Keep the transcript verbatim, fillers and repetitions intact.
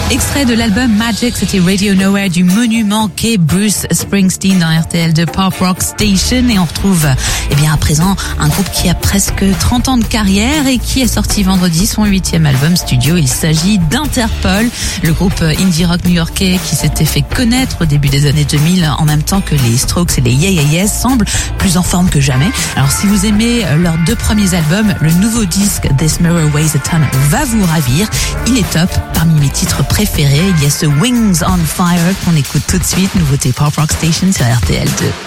Extrait de l'album Magic, c'était Radio Nowhere du monument qu'est Bruce Springsteen dans R T L deux Pop Rock Station. Et on retrouve eh bien à présent un groupe qui a presque trente ans de carrière et qui a sorti vendredi son huitième album studio. Il s'agit d'Interpol, le groupe indie rock new-yorkais qui s'était fait connaître au début des années deux mille en même temps que les Strokes et les Yeah Yeah Yeahs, semble plus en forme que jamais. Alors si vous aimez leurs deux premiers albums, le nouveau disque This Mirror Weighs a Ton va vous ravir. Il est top. Parmi mes titres préférés, il y a ce Wings on Fire qu'on écoute tout de suite, nouveauté Pop Rock Station sur R T L deux.